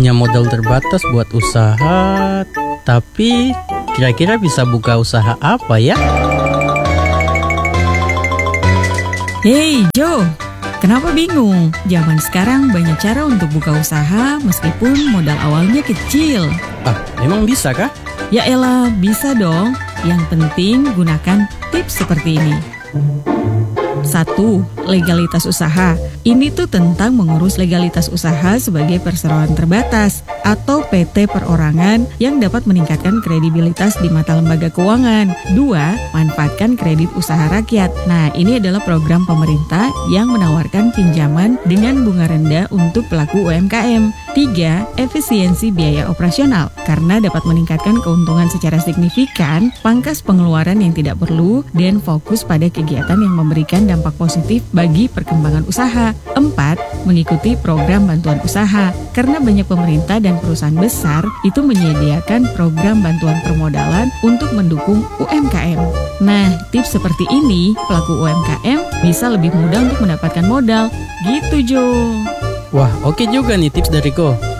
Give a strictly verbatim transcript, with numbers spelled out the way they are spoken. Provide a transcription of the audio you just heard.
Punya modal terbatas buat usaha, tapi kira-kira bisa buka usaha apa ya? Hei Jo, kenapa bingung? Zaman sekarang banyak cara untuk buka usaha meskipun modal awalnya kecil. Ah, emang bisa kah? Ya elah, bisa dong. Yang penting gunakan tips seperti ini. Satu, legalitas usaha. Ini tuh tentang mengurus legalitas usaha sebagai perseroan terbatas atau P T perorangan yang dapat meningkatkan kredibilitas di mata lembaga keuangan. Dua, manfaatkan kredit usaha rakyat. Nah, ini adalah program pemerintah yang menawarkan pinjaman dengan bunga rendah untuk pelaku U M K M. Tiga, efisiensi biaya operasional. Karena dapat meningkatkan keuntungan secara signifikan, pangkas pengeluaran yang tidak perlu, dan fokus pada kegiatan yang memberikan dampak positif bagi perkembangan usaha. Empat, mengikuti program bantuan usaha. Karena banyak pemerintah dan perusahaan besar itu menyediakan program bantuan permodalan untuk mendukung U M K M. Nah, tips seperti ini, pelaku U M K M bisa lebih mudah untuk mendapatkan modal. Gitu, Jo. Wah, oke juga nih tips dari Ko.